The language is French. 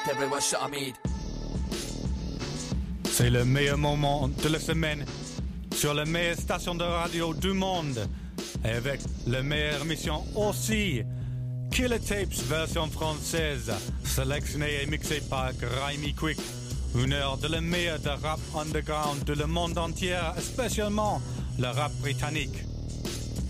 C'est le meilleur moment de la semaine sur la meilleure station de radio du monde et avec la meilleure émission aussi. Killer Tapes version française, sélectionnée et mixée par Grimy Quick. Une heure de la meilleure de rap underground de le monde entier, spécialement le rap britannique.